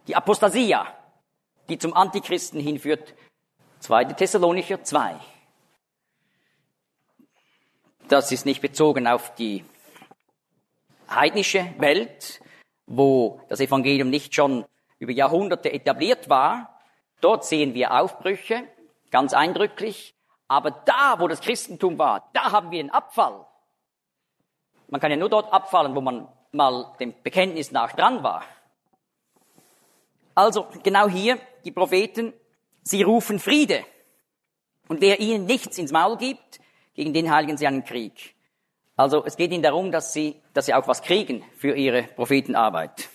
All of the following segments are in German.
Die Apostasia, die zum Antichristen hinführt. 2. Thessalonicher 2. Das ist nicht bezogen auf die heidnische Welt, wo das Evangelium nicht schon über Jahrhunderte etabliert war. Dort sehen wir Aufbrüche, ganz eindrücklich. Aber da, wo das Christentum war, da haben wir einen Abfall. Man kann ja nur dort abfallen, wo man mal dem Bekenntnis nach dran war. Also genau hier, die Propheten, sie rufen Friede. Und wer ihnen nichts ins Maul gibt, gegen den heiligen sie einen Krieg. Also es geht ihnen darum, dass sie auch was kriegen für ihre Prophetenarbeit.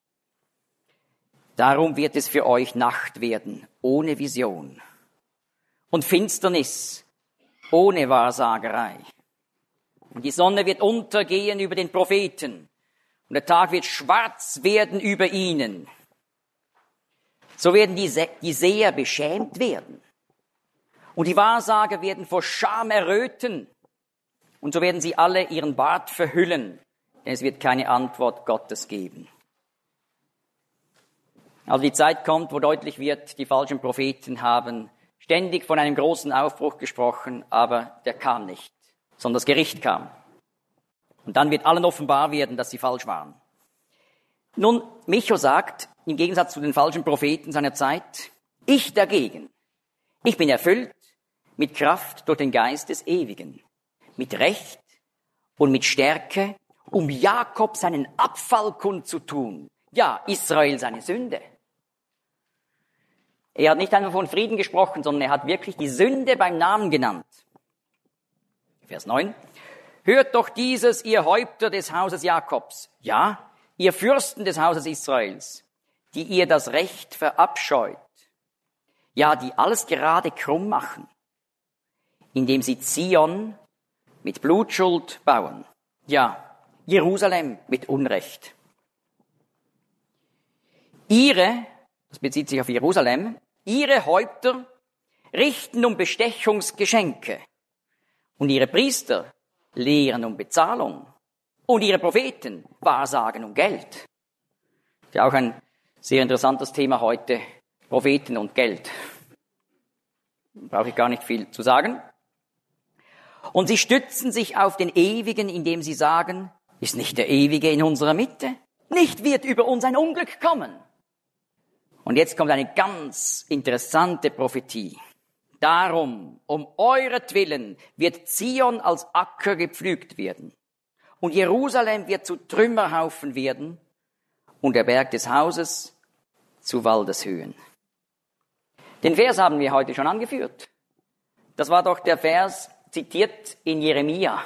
Darum wird es für euch Nacht werden, ohne Vision. Und Finsternis, ohne Wahrsagerei. Und die Sonne wird untergehen über den Propheten. Und der Tag wird schwarz werden über ihnen. So werden die Seher beschämt werden. Und die Wahrsager werden vor Scham erröten. Und so werden sie alle ihren Bart verhüllen. Denn es wird keine Antwort Gottes geben. Also die Zeit kommt, wo deutlich wird, die falschen Propheten haben ständig von einem großen Aufbruch gesprochen, aber der kam nicht, sondern das Gericht kam. Und dann wird allen offenbar werden, dass sie falsch waren. Nun, Micho sagt, im Gegensatz zu den falschen Propheten seiner Zeit, ich dagegen, ich bin erfüllt mit Kraft durch den Geist des Ewigen, mit Recht und mit Stärke, um Jakob seinen Abfall kundzutun, ja, Israel seine Sünde. Er hat nicht einfach von Frieden gesprochen, sondern er hat wirklich die Sünde beim Namen genannt. Vers 9. Hört doch dieses, ihr Häupter des Hauses Jakobs, ja, ihr Fürsten des Hauses Israels, die ihr das Recht verabscheut, ja, die alles gerade krumm machen, indem sie Zion mit Blutschuld bauen, ja, Jerusalem mit Unrecht. Das bezieht sich auf Jerusalem, ihre Häupter richten um Bestechungsgeschenke und ihre Priester lehren um Bezahlung und ihre Propheten wahrsagen um Geld. Ja, auch ein sehr interessantes Thema heute, Propheten und Geld. Brauche ich gar nicht viel zu sagen. Und sie stützen sich auf den Ewigen, indem sie sagen, ist nicht der Ewige in unserer Mitte? Nicht wird über uns ein Unglück kommen. Und jetzt kommt eine ganz interessante Prophetie. Darum, um euretwillen, wird Zion als Acker gepflügt werden. Und Jerusalem wird zu Trümmerhaufen werden und der Berg des Hauses zu Waldeshöhen. Den Vers haben wir heute schon angeführt. Das war doch der Vers zitiert in Jeremia.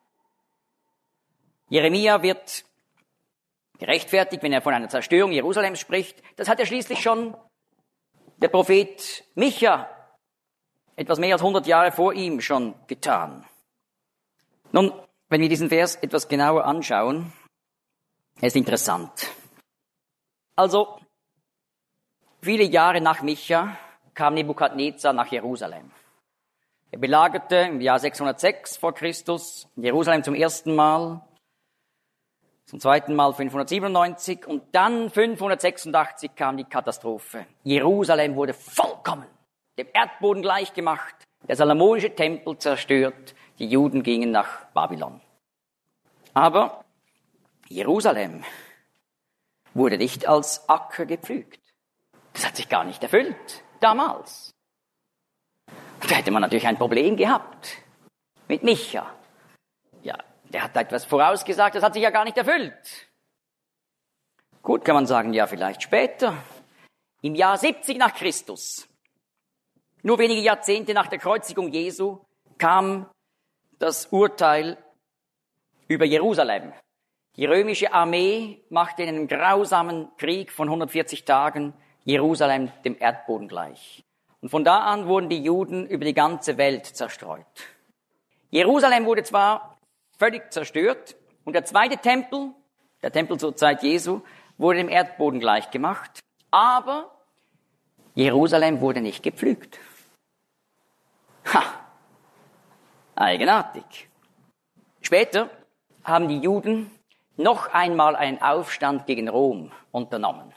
Jeremia wird gerechtfertigt, wenn er von einer Zerstörung Jerusalems spricht. Das hat ja schließlich schon der Prophet Micha etwas mehr als 100 Jahre vor ihm schon getan. Nun, wenn wir diesen Vers etwas genauer anschauen, er ist interessant. Also, viele Jahre nach Micha kam Nebukadnezar nach Jerusalem. Er belagerte im Jahr 606 vor Christus Jerusalem zum ersten Mal, zum zweiten Mal 597 und dann 586 kam die Katastrophe. Jerusalem wurde vollkommen dem Erdboden gleichgemacht, der salomonische Tempel zerstört, die Juden gingen nach Babylon. Aber Jerusalem wurde nicht als Acker gepflügt. Das hat sich gar nicht erfüllt, damals. Da hätte man natürlich ein Problem gehabt mit Micha. Ja, der hat etwas vorausgesagt, das hat sich ja gar nicht erfüllt. Gut, kann man sagen, ja, vielleicht später. Im Jahr 70 nach Christus, nur wenige Jahrzehnte nach der Kreuzigung Jesu, kam das Urteil über Jerusalem. Die römische Armee machte in einem grausamen Krieg von 140 Tagen Jerusalem dem Erdboden gleich. Und von da an wurden die Juden über die ganze Welt zerstreut. Jerusalem wurde zwar völlig zerstört und der zweite Tempel, der Tempel zur Zeit Jesu, wurde dem Erdboden gleichgemacht, aber Jerusalem wurde nicht gepflügt. Ha! Eigenartig. Später haben die Juden noch einmal einen Aufstand gegen Rom unternommen.